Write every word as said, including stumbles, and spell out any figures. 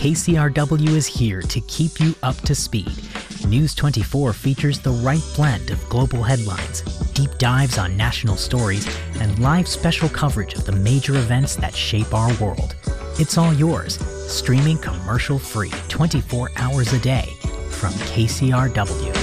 K C R W is here to keep you up to speed. News twenty-four features the right blend of global headlines, deep dives on national stories, and live special coverage of the major events that shape our world. It's all yours, streaming commercial-free twenty-four hours a day from K C R W.